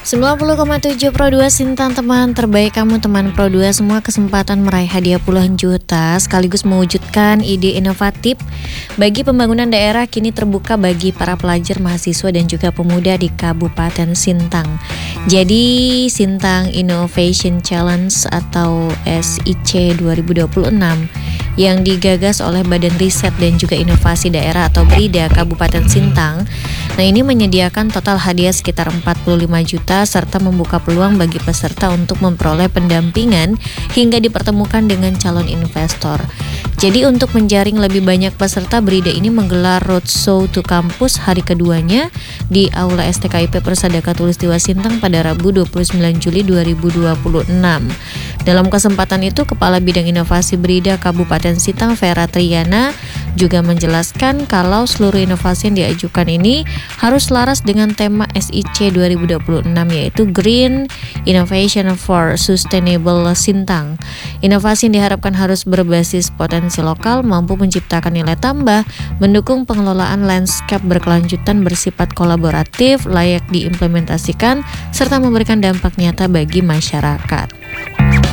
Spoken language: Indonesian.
90,7 Pro 2 Sintang, teman terbaik kamu, teman Pro 2 semua. Kesempatan meraih hadiah puluhan juta sekaligus mewujudkan ide inovatif bagi pembangunan daerah kini terbuka bagi para pelajar, mahasiswa dan juga pemuda di Kabupaten Sintang. Jadi Sintang Innovation Challenge atau SIC 2026 yang digagas oleh Badan Riset dan juga Inovasi Daerah atau BRIDA Kabupaten Sintang. Nah, ini menyediakan total hadiah sekitar 45 juta serta membuka peluang bagi peserta untuk memperoleh pendampingan hingga dipertemukan dengan calon investor. Jadi untuk menjaring lebih banyak peserta, BRIDA ini menggelar roadshow to kampus hari keduanya di Aula STKIP Persadaka Tulistiwa Sintang pada Rabu 29 Juli 2026. Dalam kesempatan itu, Kepala Bidang Inovasi BRIDA Kabupaten Sintang Vera Triana juga menjelaskan kalau seluruh inovasi yang diajukan ini harus selaras dengan tema SIC 2026, yaitu Green Innovation for Sustainable Sintang. Inovasi yang diharapkan harus berbasis potensi lokal, mampu menciptakan nilai tambah, mendukung pengelolaan landscape berkelanjutan, bersifat kolaboratif, layak diimplementasikan, serta memberikan dampak nyata bagi masyarakat.